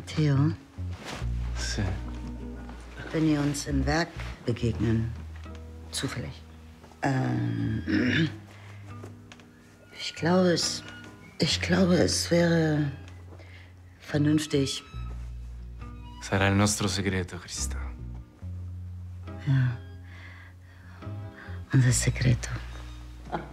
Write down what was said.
Matteo, Sì. wenn wir uns im Werk begegnen, zufällig, ich glaube, es wäre vernünftig. Sarà il nostro segreto, Krista. Ja, unser Segreto.